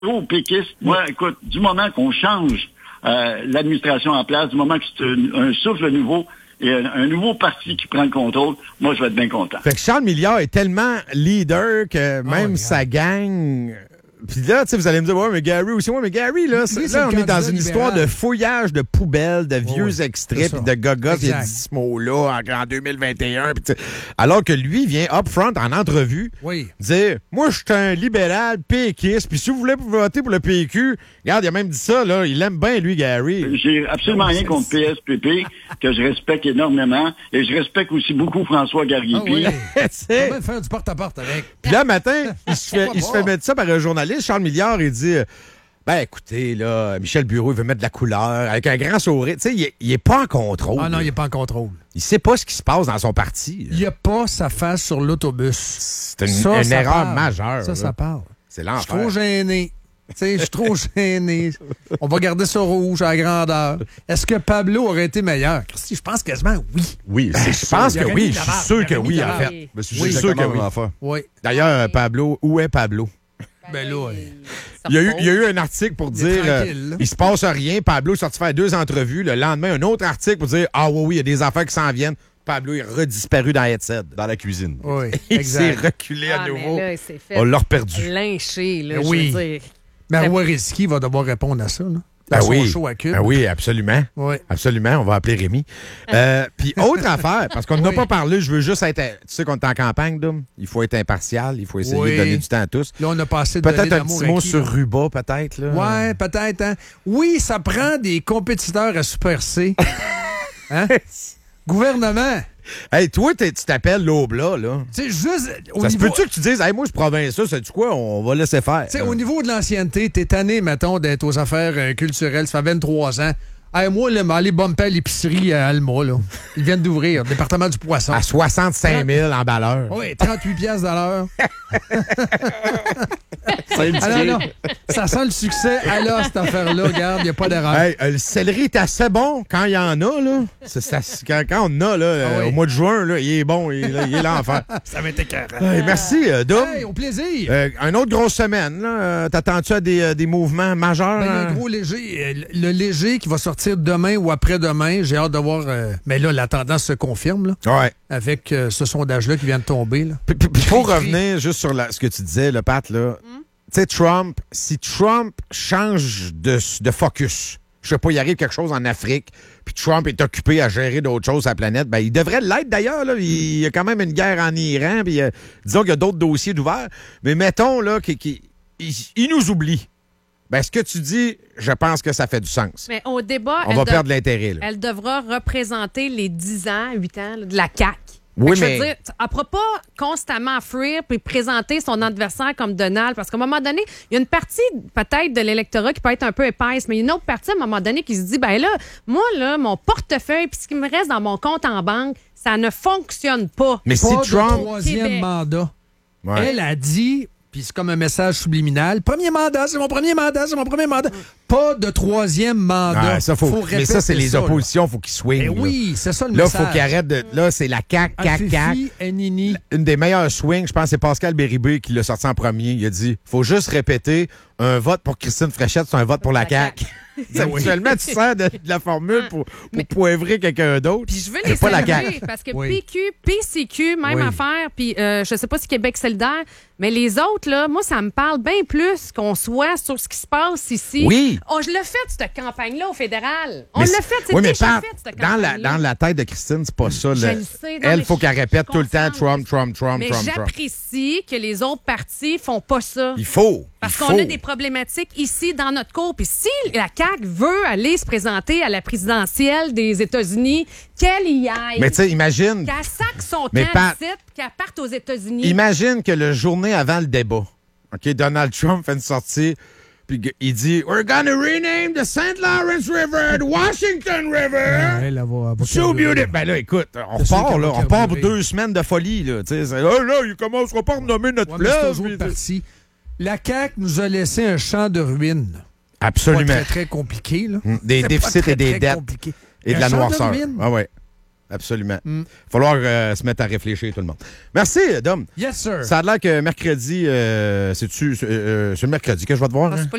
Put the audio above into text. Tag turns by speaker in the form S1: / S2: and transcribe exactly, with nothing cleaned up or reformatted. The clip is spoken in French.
S1: Trop péquiste. Moi, écoute, du moment qu'on change euh, l'administration en place, du moment que c'est un, un souffle nouveau et un, un nouveau parti qui prend le contrôle, moi, je vais être bien content.
S2: Fait que Charles Milliard est tellement leader que même
S3: Oh,
S2: sa gang... Puis là, tu sais, vous allez me dire, ouais, mais Gary aussi, ouais, mais Gary, là, c'est,
S3: Lui, c'est
S2: là
S3: le
S2: on est dans
S3: candidat
S2: une histoire
S3: libéral.
S2: de fouillage de poubelles, de vieux
S3: oui,
S2: extraits,
S3: c'est
S2: puis
S3: ça.
S2: de gogos, il a
S3: Exact.
S2: dit ce mot-là en, en deux mille vingt et un. Puis tu sais, alors que lui vient up front en entrevue
S3: Oui.
S2: dire, moi, je suis un libéral péquiste, puis si vous voulez voter pour le P Q, regarde, il a même dit ça, là, il aime bien, lui, Gary.
S1: J'ai absolument rien contre P S P P, que je respecte énormément, et je respecte aussi beaucoup François
S3: Ah
S1: Garriépi.
S3: oui.
S2: Tu sais.
S3: On va faire du porte-à-porte avec.
S2: Puis là, matin, il se fait,
S3: Pourquoi
S2: il se
S3: pas?
S2: fait mettre ça par un journaliste, Charles Milliard, il dit euh, ben écoutez, là, Michel Bureau, il veut mettre de la couleur, avec un grand sourire. Tu sais, il, est- il est pas en contrôle.
S3: Ah non,
S2: là.
S3: il n'est pas en contrôle.
S2: Il sait pas ce qui se passe dans son parti.
S3: Il n'y a pas sa face sur l'autobus.
S2: C'est une,
S3: Ça,
S2: une
S3: ça
S2: erreur
S3: parle.
S2: majeure.
S3: Ça,
S2: là.
S3: ça parle.
S2: C'est
S3: Je suis
S2: l'enfer.
S3: trop gêné. Tu sais, je suis trop gêné. On va garder ça rouge à la grandeur. Est-ce que Pablo aurait été meilleur? Christy, je pense quasiment oui.
S2: Oui, c'est- je pense
S3: Il y
S2: que
S3: aurait
S2: oui.
S3: mis
S2: Je
S3: la
S2: suis
S3: barre.
S2: sûr
S3: Il
S2: que
S3: aurait mis
S2: oui,
S3: la
S2: en
S3: barre.
S2: fait. Je suis
S3: Oui,
S2: sûr que oui.
S3: Oui.
S2: D'ailleurs, euh, Pablo, où est Pablo?
S3: Ben là, euh,
S2: Il y, a eu, il y a eu un article pour
S3: Il est
S2: dire euh,
S3: tranquille, là.
S2: il se passe rien. Pablo est sorti faire deux entrevues. Le lendemain, un autre article pour dire ah oui, oui, il y a des affaires qui s'en viennent. Pablo est redisparu dans Headset.
S4: Dans la cuisine.
S3: oui,
S2: Il s'est
S3: exact.
S2: reculé à
S5: Ah,
S2: nouveau.
S5: mais là, il s'est fait
S2: On l'a reperdu.
S5: lyncher, là,
S3: Ben
S5: je
S3: oui.
S5: veux dire.
S3: Mais Wariski va devoir répondre à ça. Là.
S2: Ben
S3: Dans son
S2: oui.
S3: show à Cube.
S2: Ben oui, absolument.
S3: Oui.
S2: Absolument, on va appeler Rémi. Euh, Puis autre affaire, parce qu'on n'a
S3: Oui.
S2: pas parlé, je veux juste être... Tu sais qu'on est en campagne, Dom? Il faut être impartial, il faut essayer
S3: Oui.
S2: de donner du temps à tous.
S3: Là, on a passé de
S2: Peut-être
S3: donner
S2: un
S3: l'amour
S2: petit
S3: à
S2: mot
S3: qui,
S2: sur
S3: là?
S2: Ruba, peut-être. Là.
S3: Ouais, peut-être. Hein? Oui, ça prend des compétiteurs à Super C. Hein? Gouvernement.
S2: Hey, toi, t'es- tu t'appelles l'Obla, là.
S3: Tu sais, juste au
S2: Ça se
S3: niveau...
S2: peut-tu que tu dises, hey, moi, je province ça, sais-tu quoi? On va laisser faire.
S3: Tu sais, au niveau de l'ancienneté, t'es tanné, mettons, d'être aux affaires euh, culturelles. Ça fait vingt-trois ans. Hey, moi, là, m'aller bumper à l'épicerie à Alma, là. Ils viennent d'ouvrir, département du poisson.
S2: À soixante-cinq mille en valeur.
S3: Oui, trente-huit piastres à l'heure.
S4: C'est
S3: Ah non, non. Ça sent le succès. Ah là, cette affaire-là, regarde, il n'y a pas d'erreur.
S2: Hey, euh, le céleri est assez bon quand il y en a, là. C'est- ça- quand, quand on en a, là, euh,
S3: Ah oui.
S2: au mois de juin, là, il est bon, il, est là, il est l'enfer.
S3: Ça va être écœurant.
S2: Hey, merci, euh, Dom.
S3: Hey, au plaisir.
S2: Euh, une autre grosse semaine, là. Euh, T'attends-tu à des, euh, des mouvements majeurs?
S3: Ben, il y a
S2: hein?
S3: un gros léger. euh, Le léger qui va sortir demain ou après-demain. J'ai hâte de voir. euh, mais là, la tendance se confirme là,
S2: Ouais.
S3: avec euh, ce sondage-là qui vient de tomber. Là.
S2: Puis, puis- puis pour
S3: Cri, cri.
S2: revenir juste sur la- ce que tu disais, le Pat, là. Tu sais, Trump, si Trump change de, de focus, je sais pas, il arrive quelque chose en Afrique, puis Trump est occupé à gérer d'autres choses à la planète, ben il devrait l'être d'ailleurs. Là. Il y a quand même une guerre en Iran, puis euh, disons qu'il y a d'autres dossiers d'ouvert. Mais mettons là qu'il qu'il- il, il nous oublie. Ben, ce que tu dis, je pense que ça fait du sens.
S5: Mais au débat,
S2: On
S5: elle,
S2: va
S5: de-
S2: perdre l'intérêt. Là.
S5: elle devra représenter les dix ans, huit ans là, de la C A Q.
S2: Oui,
S5: Fait que je veux
S2: mais-
S5: dire, elle ne pourra pas constamment fuir puis présenter son adversaire comme Donald, parce qu'à un moment donné, il y a une partie peut-être de l'électorat qui peut être un peu épaisse, mais il y a une autre partie à un moment donné qui se dit, ben là, moi, là, mon portefeuille puis ce qui me reste dans mon compte en banque, ça ne fonctionne pas.
S2: Mais
S3: Pas
S2: si
S3: de
S2: Trump...
S3: troisième
S5: Québec.
S3: mandat.
S2: Ouais.
S3: Elle a dit, puis c'est comme un message subliminal, premier mandat, c'est mon premier mandat, c'est mon premier mandat. Pas de troisième mandat.
S2: Ah, ça, faut, mais ça, c'est
S3: répéter
S2: les
S3: ça, là.
S2: oppositions, faut qu'ils swingent.
S3: Ben
S2: là.
S3: oui, c'est ça le
S2: Là, il
S3: message.
S2: faut qu'ils arrêtent de... Là, c'est la C A Q, C A Q, C A Q.
S3: Afifi, Enini.
S2: Une des meilleures swings, je pense, c'est Pascal Béribé qui l'a sorti en premier. Il a dit faut juste répéter un vote pour Christine Fréchette, c'est un vote pour la C A Q. Habituellement, tu sers de, de la formule pour, pour
S5: Mais-
S2: poivrer quelqu'un d'autre.
S5: Puis je veux
S2: C'est
S5: les
S2: pas la C A
S5: saluer
S2: Q.
S5: parce que
S3: Oui.
S5: P Q, P C Q, même
S3: Oui.
S5: affaire. Puis euh, je sais pas si Québec solidaire, mais les autres, là, moi, ça me parle bien plus qu'on soit sur ce qui se passe ici.
S2: Oui.
S5: Oh, je l'ai fait, cette campagne-là, au fédéral. On
S2: Mais
S5: l'a
S2: c'est-
S5: fait, c'est
S2: oui, mais
S5: déjà
S2: Pat,
S5: fait, cette
S2: dans la,
S5: campagne-là.
S2: dans la tête de Christine, c'est pas ça.
S5: Je
S2: le-
S5: le sais, non,
S2: Elle,
S5: mais
S2: faut
S5: je-
S2: qu'elle répète
S5: je
S2: tout le temps
S5: comprends.
S2: Trump, Trump, Trump,
S5: Mais
S2: Trump, Trump.
S5: j'apprécie que les autres partis font pas ça.
S2: Il faut.
S5: Parce
S2: il
S5: qu'on
S2: faut.
S5: a des problématiques ici dans notre cour. Puis si la C A Q veut aller se présenter à la présidentielle des États-Unis, qu'elle y aille.
S2: Mais tu sais, imagine,
S5: Qu'elle sac son
S2: Mais
S5: camp
S2: Pat-
S5: ici, qu'elle parte aux États-Unis.
S2: imagine que le journée avant le débat, OK, Donald Trump fait une sortie, puis il dit We're gonna rename the Saint Lawrence River the Washington River.
S3: Elle, elle va- elle va
S2: So
S3: carburer.
S2: beautiful. Ben là, écoute, on
S3: C'est sûr
S2: repart,
S3: qu'elle
S2: là.
S3: va
S2: On repart pour
S3: carburer.
S2: deux semaines de folie, là. Tu sais, c'est, oh, là, il commencera pas à renommer notre
S3: Ouais, mais c'est
S2: fleuve.
S3: aux autres
S2: puis-
S3: partis. La C A Q nous a laissé un champ de ruines. Pas
S2: Absolument.
S3: très, très compliqué, là.
S2: Hum, Des
S3: C'est
S2: déficits
S3: pas très,
S2: et des
S3: très
S2: dettes
S3: compliqué.
S2: et de
S3: Un
S2: la
S3: champ de
S2: noirceur.
S3: ruines.
S2: Ah ouais. absolument. Il
S3: Mm.
S2: va falloir euh, se mettre à réfléchir, tout le monde. Merci, Dom.
S3: Yes, sir.
S2: Ça a l'air que mercredi, euh, c'est-tu, euh, c'est le mercredi que je vais te voir?
S5: Ah,
S2: Hein?
S5: c'est pas